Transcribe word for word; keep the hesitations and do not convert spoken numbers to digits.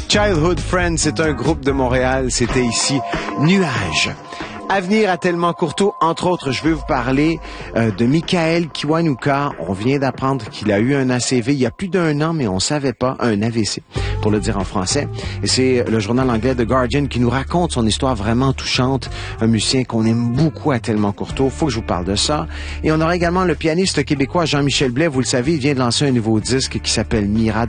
Childhood Friends, c'est un groupe de Montréal. C'était ici Nuages. Avenir à Tellement Courteau, entre autres, je veux vous parler euh, de Michael Kiwanuka. On vient d'apprendre qu'il a eu un A C V il y a plus d'un an, mais on savait pas, un A V C, pour le dire en français. Et c'est le journal anglais The Guardian qui nous raconte son histoire vraiment touchante. Un musicien qu'on aime beaucoup à Tellement Courteau. Faut que je vous parle de ça. Et on aura également le pianiste québécois Jean-Michel Blais. Vous le savez, il vient de lancer un nouveau disque qui s'appelle Mira.